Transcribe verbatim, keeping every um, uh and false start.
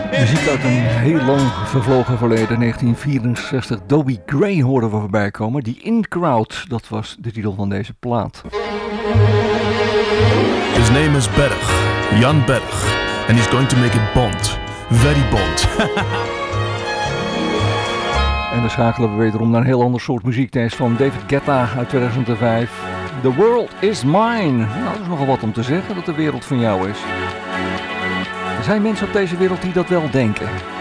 Muziek uit een heel lang vervlogen verleden, negentien vierenzestig. Dobie Gray hoorden we voorbij komen. Die In Crowd, dat was de titel van deze plaat. His name is Berg, Jan Berg. And he's going to make it Bond. Very Bond. En dan schakelen we wederom naar een heel ander soort muziek. Deze van David Guetta uit tweeduizend vijf. The world is mine. Nou, dat is nogal wat om te zeggen, dat de wereld van jou is. Er zijn mensen op deze wereld die dat wel denken.